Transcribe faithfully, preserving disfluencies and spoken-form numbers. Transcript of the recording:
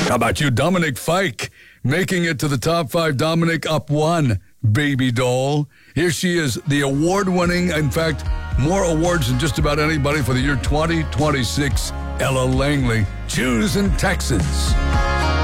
How about you, Dominic Fike, making it to the top five? Dominic up one, baby doll. Here she is, the award-winning, in fact, more awards than just about anybody for the year twenty twenty-six, Ella Langley, Choosing Texans.